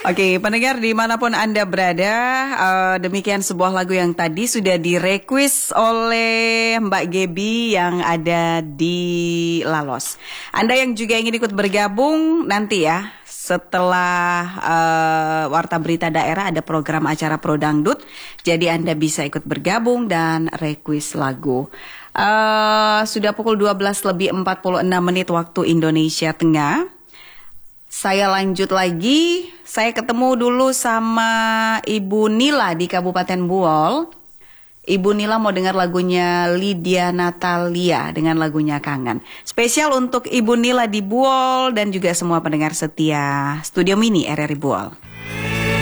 Oke, pendengar dimanapun Anda berada, demikian sebuah lagu yang tadi sudah direquest oleh Mbak Gebi yang ada di Lalos. Anda yang juga ingin ikut bergabung nanti ya, setelah Warta Berita Daerah ada program acara Pro Dangdut, jadi Anda bisa ikut bergabung dan request lagu. Sudah pukul 12 lebih 46 menit waktu Indonesia Tengah. Saya lanjut lagi, saya ketemu dulu sama Ibu Nila di Kabupaten Buol. Ibu Nila mau dengar lagunya Lydia Natalia dengan lagunya Kangen. Spesial untuk Ibu Nila di Buol dan juga semua pendengar setia Studio Mini RRI Buol.